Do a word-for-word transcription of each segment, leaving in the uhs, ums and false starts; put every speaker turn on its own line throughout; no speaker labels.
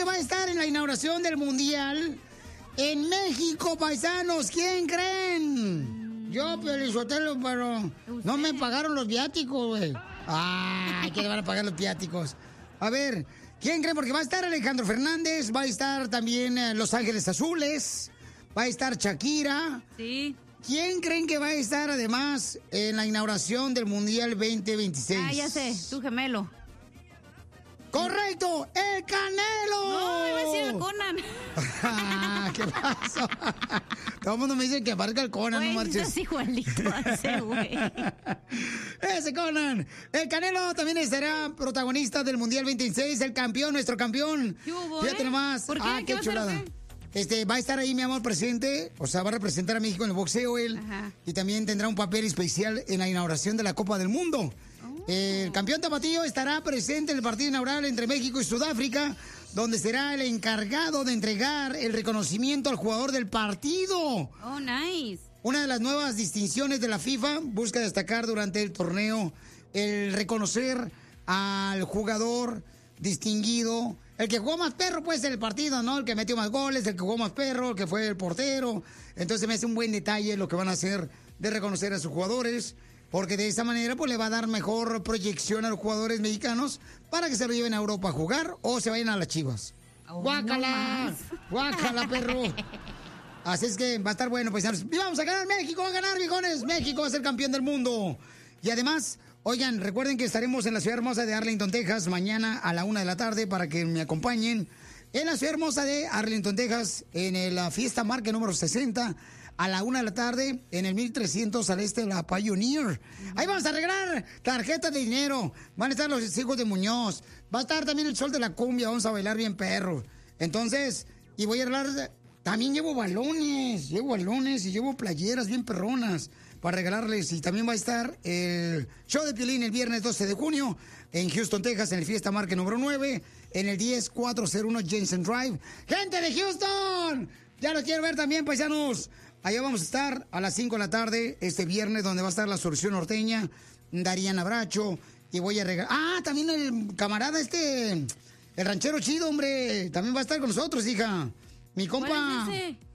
que va a estar en la inauguración del Mundial en México, paisanos? ¿Quién creen? Yo, Piolizotelo, pero no me pagaron los viáticos, güey. Ay, que le van a pagar los viáticos. A ver, ¿quién creen? Porque va a estar Alejandro Fernández, va a estar también eh, Los Ángeles Azules, va a estar Shakira.
Sí.
¿Quién creen que va a estar además en la inauguración del Mundial veinte veintiséis?
Ah, ya sé, tu gemelo.
¡Correcto! ¡El Canelo!
No, iba a decir el Conan.
¿Qué pasó? Todo el mundo me dice que aparezca el Conan,
Güey,
no marches.
estás igualito a ese, güey.
Ese Conan. El Canelo también será protagonista del Mundial veintiséis, el campeón, nuestro campeón.
¿Qué hubo,
Fíjate
eh?
nomás.
¿Por qué?
Ah,
¿Qué
qué
va a hacer,
chulada.
o qué?
Este, va a estar ahí, mi amor, presente. O sea, va a representar a México en el boxeo él.
Ajá.
Y también tendrá un papel especial en la inauguración de la Copa del Mundo. Oh. El campeón tapatío estará presente en el partido inaugural entre México y Sudáfrica, donde será el encargado de entregar el reconocimiento al jugador del partido.
Oh, nice.
Una de las nuevas distinciones de la FIFA busca destacar durante el torneo el reconocer al jugador distinguido, el que jugó más perro pues en el partido, ¿no? El que metió más goles, el que jugó más perro, el que fue el portero. Entonces me hace un buen detalle lo que van a hacer de reconocer a sus jugadores, porque de esa manera pues le va a dar mejor proyección a los jugadores mexicanos para que se lo lleven a Europa a jugar o se vayan a las Chivas.
Oh,
¡Guácala!
No
¡Guácala, perro! Así es que va a estar bueno, paisanos. ¡Y vamos a ganar! ¡México va a ganar, viejones! ¡México va a ser campeón del mundo! Y además, oigan, recuerden que estaremos en la ciudad hermosa de Arlington, Texas, mañana a la una de la tarde para que me acompañen en la ciudad hermosa de Arlington, Texas, en la Fiesta Market número sesenta, a la una de la tarde, en el mil trescientos al este de la Pioneer. Ahí vamos a regalar tarjetas de dinero. Van a estar los hijos de Muñoz. Va a estar también el Sol de la Cumbia. Vamos a bailar bien perro. Entonces, y voy a regalar... También llevo balones, llevo balones y llevo playeras bien perronas para regalarles. Y también va a estar el show de Piolín el viernes doce de junio en Houston, Texas, en el Fiesta Market número nueve, en el diez cuatrocientos uno Jensen Drive. ¡Gente de Houston! Ya lo quiero ver también, paisanos. Allá vamos a estar a las cinco de la tarde este viernes, donde va a estar la Solución Norteña, Darían Abracho, y voy a regalar... Ah, también el camarada este, el ranchero chido, hombre, también va a estar con nosotros, hija. Mi compa,
¿Cuál es ese?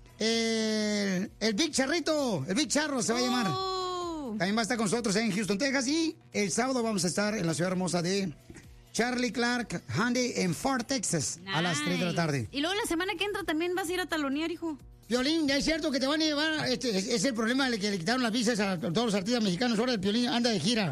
el, el Big Charrito, el Big Charro se va a llamar.
Oh.
También va a estar con nosotros en Houston, Texas. Y el sábado vamos a estar en la ciudad hermosa de Charlie Clark Hyundai en Fort Texas,
Nice.
a las tres de la tarde.
Y luego la semana que entra también vas a ir a talonear, hijo.
Piolín, ya es cierto que te van a llevar. Este, es, es el problema de que le quitaron las visas a todos los artistas mexicanos. Ahora el Piolín anda de gira.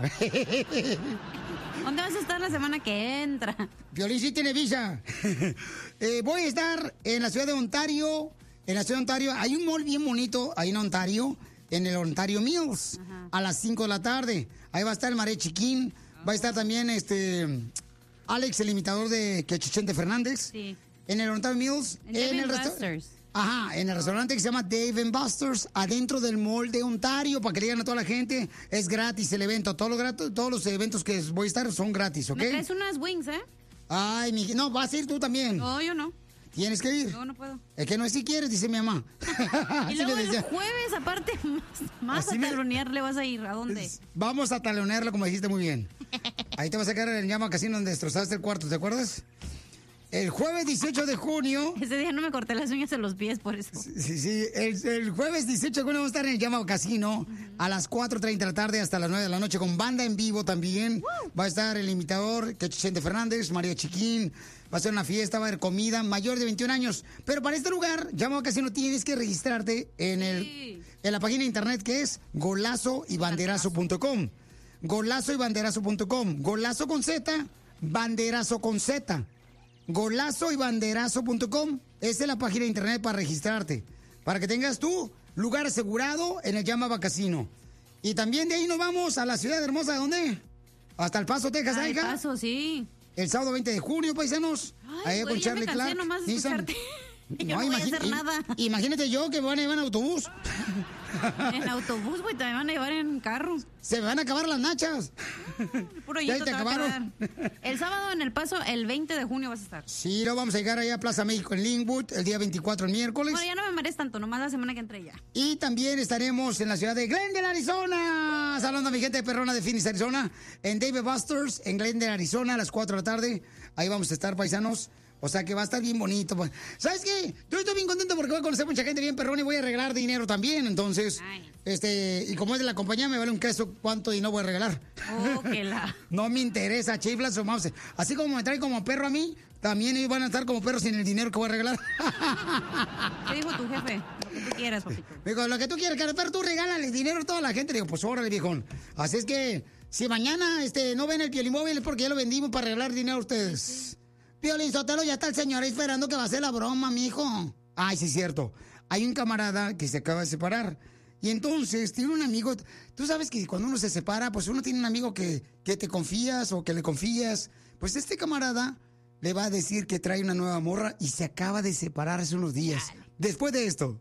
¿Dónde vas a estar la semana que entra?
Piolín sí tiene visa. eh, voy a estar en la ciudad de Ontario. En la ciudad de Ontario hay un mall bien bonito ahí en Ontario, en el Ontario Mills, ajá, a las cinco de la tarde. Ahí va a estar el Maré Chiquín. Oh. Va a estar también este Alex, el imitador de Quechichente Fernández.
Sí.
En el Ontario Mills.
En,
en el
restaurante.
Ajá, en el restaurante que se llama Dave and Buster's, adentro del mall de Ontario, para que le digan a toda la gente. Es gratis el evento. Todos los, gratis, todos los eventos que voy a estar son gratis, ¿ok?
Me traes unas wings, ¿eh?
Ay, mi... No, vas a ir tú también.
No, yo no.
¿Tienes que ir?
No, no puedo.
Es que no es si quieres, dice mi mamá.
Y luego el jueves, aparte, más, más a talonear, me... ¿le vas a ir? ¿A dónde?
Vamos a talonearla, como dijiste muy bien. Ahí te vas a quedar en el Llama Casino donde destrozaste el cuarto, ¿te acuerdas? El jueves dieciocho de junio...
Ese día no me corté las uñas en los pies, por eso.
Sí, sí, el, el jueves dieciocho de junio vamos a estar en el Llama Casino, uh-huh, a las cuatro treinta de la tarde hasta las nueve de la noche con banda en vivo también. ¡Woo! Va a estar el imitador Quechichente Fernández, María Chiquín. Va a ser una fiesta, va a haber comida, mayor de veintiún años. Pero para este lugar, Llama Casino, tienes que registrarte en, el, sí, en la página de internet que es golazo y banderazo punto com. golazo y banderazo punto com. Golazo con Z, banderazo con Z. golazo y banderazo punto com. Esa es la página de internet para registrarte, para que tengas tu lugar asegurado en el Llama Casino. Y también de ahí nos vamos a la ciudad hermosa, ¿de dónde? Hasta El Paso, Texas.
Ah, El Paso, sí.
El sábado veinte de junio, paisanos.
Ay, güey, con Charlie ya me cansé Clark. Nomás de escucharte. Yo no, no voy a hacer nada.
Imagínate yo que me van a llevar en autobús.
En autobús, güey, te van a llevar en carro.
Se me van a acabar las nachas.
Puro ya te acabaron. El sábado en El Paso, el veinte de junio vas a estar.
Sí, lo vamos a llegar allá a Plaza México en Linwood, el día veinticuatro, el miércoles.
Bueno, ya no me marees tanto, nomás la semana que entré ya.
Y también estaremos en la ciudad de Glendale, Arizona. Saludando a mi gente de perrona de Phoenix, Arizona. En Dave Buster's, en Glendale, Arizona, a las cuatro de la tarde. Ahí vamos a estar, paisanos. O sea que va a estar bien bonito. Pues. ¿Sabes qué? Yo estoy bien contento porque voy a conocer mucha gente bien perrón y voy a regalar dinero también. Entonces, Ay. este, y como es de la compañía, me vale un queso cuánto dinero voy a regalar.
Oh, que la...
No me interesa, chiflas o mouse. Así como me trae como perro a mí, también ellos van a estar como perros sin el dinero que voy a regalar.
¿Qué dijo tu jefe? Lo que tú quieras, papito.
Digo, lo que tú quieras, pero tú regálales dinero a toda la gente. Digo, pues órale, viejón. Así es que, si mañana este, no ven el Piolimóvil es porque ya lo vendimos para regalar dinero a ustedes. Piolín Sotelo, ya está el señor esperando que va a hacer la broma, mijo. Ay, sí es cierto. Hay un camarada que se acaba de separar. Y entonces tiene un amigo. Tú sabes que cuando uno se separa, pues uno tiene un amigo que, que te confías o que le confías. Pues este camarada le va a decir que trae una nueva morra y se acaba de separar hace unos días. Dale. Después de esto.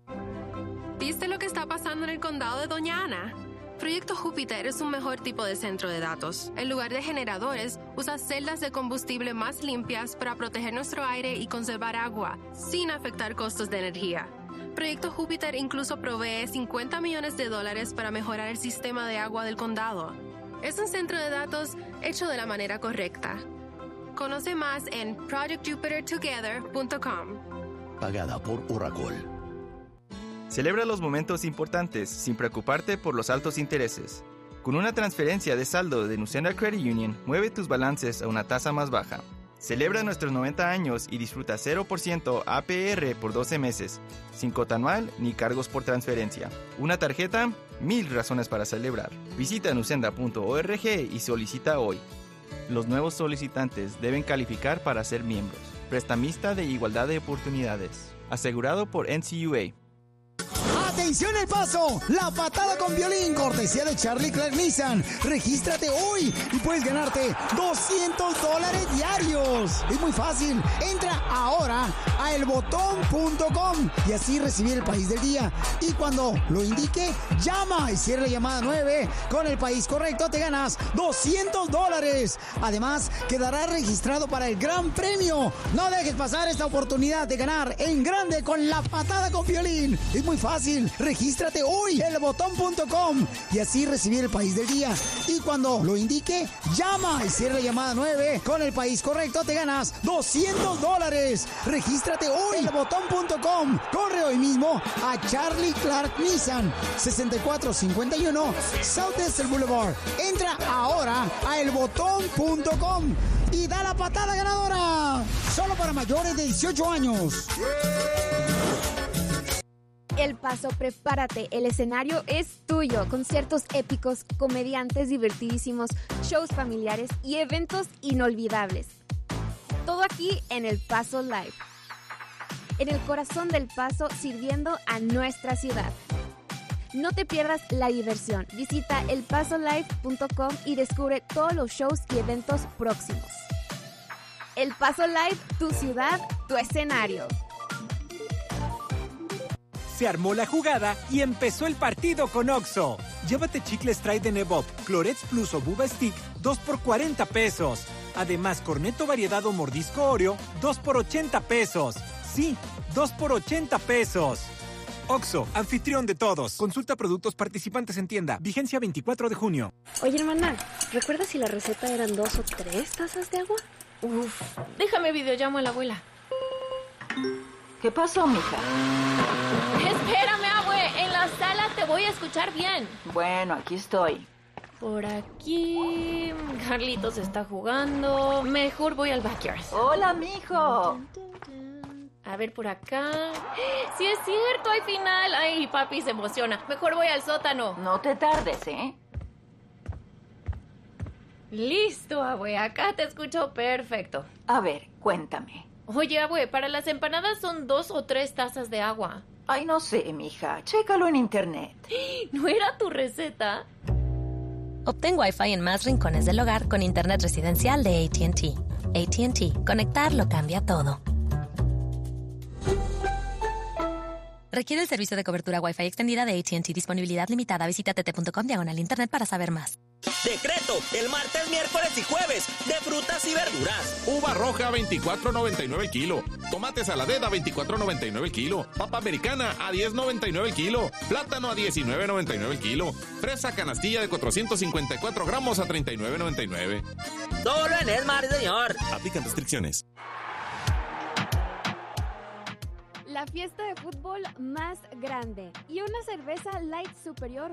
¿Viste lo que está pasando en el condado de Doña Ana? Proyecto Júpiter es un mejor tipo de centro de datos. En lugar de generadores, usa celdas de combustible más limpias para proteger nuestro aire y conservar agua, sin afectar costos de energía. Proyecto Júpiter incluso provee cincuenta millones de dólares para mejorar el sistema de agua del condado. Es un centro de datos hecho de la manera correcta. Conoce más en project jupiter together punto com.
Pagada por Oracle.
Celebra los momentos importantes sin preocuparte por los altos intereses. Con una transferencia de saldo de Nucena Credit Union, mueve tus balances a una tasa más baja. Celebra nuestros noventa años y disfruta cero por ciento A P R por doce meses, sin cuota anual ni cargos por transferencia. Una tarjeta, mil razones para celebrar. Visita nucenda punto org y solicita hoy. Los nuevos solicitantes deben calificar para ser miembros. Prestamista de igualdad de oportunidades. Asegurado por N C U A.
¡Atención El Paso! La patada con violín, cortesía de Charlie Clark Nissan. Regístrate hoy y puedes ganarte doscientos dólares diarios. Es muy fácil. Entra ahora a el botón punto com y así recibir el país del día. Y cuando lo indique, llama y cierra la llamada nueve. Con el país correcto te ganas doscientos dólares. Además, quedará registrado para el gran premio. No dejes pasar esta oportunidad de ganar en grande con la patada con violín. Es muy fácil. Regístrate hoy en el botón punto com y así recibir el país del día. Y cuando lo indique, llama y cierra la llamada nueve. Con el país correcto te ganas doscientos dólares. Regístrate hoy en el botón punto com. Corre hoy mismo a Charlie Clark Nissan, sesenta y cuatro cincuenta y uno South Desert Boulevard. Entra ahora a el botón punto com y da la patada ganadora. Solo para mayores de dieciocho años.
El Paso, prepárate, el escenario es tuyo. Conciertos épicos, comediantes divertidísimos, shows familiares y eventos inolvidables. Todo aquí en El Paso Live. En el corazón del Paso, sirviendo a nuestra ciudad. No te pierdas la diversión. Visita el paso live punto com y descubre todos los shows y eventos próximos. El Paso Live, tu ciudad, tu escenario.
Se armó la jugada y empezó el partido con Oxxo. Llévate chicles Try de Nebop, Clorets Plus o Buba Stick, dos por cuarenta pesos. Además, Cornetto Variedad o Mordisco Oreo, dos por ochenta pesos. Sí, dos por ochenta pesos. Oxxo, anfitrión de todos. Consulta productos participantes en tienda. Vigencia veinticuatro de junio.
Oye, hermana, ¿recuerdas si la receta eran dos o tres tazas de agua? Uf, déjame videollamo a la abuela.
¿Qué pasó, mija?
Espérame, abue. En la sala te voy a escuchar bien.
Bueno, aquí estoy.
Por aquí... Carlitos está jugando. Mejor voy al backyard.
Hola, mijo.
A ver, por acá... ¡Sí es cierto! ¡Hay final! ¡Ay, papi se emociona! Mejor voy al sótano.
No te tardes, ¿eh?
Listo, abue. Acá te escucho perfecto.
A ver, cuéntame.
Oye, abue, para las empanadas son dos o tres tazas de agua.
Ay, no sé, mija. Chécalo en internet.
¿No era tu receta?
Obtén Wi-Fi en más rincones del hogar con internet residencial de A T and T. A T and T. Conectar lo cambia todo. Requiere el servicio de cobertura Wi-Fi extendida de A T and T. Disponibilidad limitada. Visita t t punto com diagonal internet para saber más.
Decreto, el martes, miércoles y jueves, de frutas y verduras.
Uva roja a veinticuatro noventa y nueve el kilo. Tomate saladera a veinticuatro noventa y nueve el kilo. Papa americana a diez noventa y nueve el kilo. Plátano a diecinueve noventa y nueve el kilo. Fresa canastilla de cuatrocientos cincuenta y cuatro gramos a treinta y nueve noventa y nueve.
Solo en Esmar, señor.
Aplican restricciones.
la fiesta de fútbol más grande y una cerveza light superior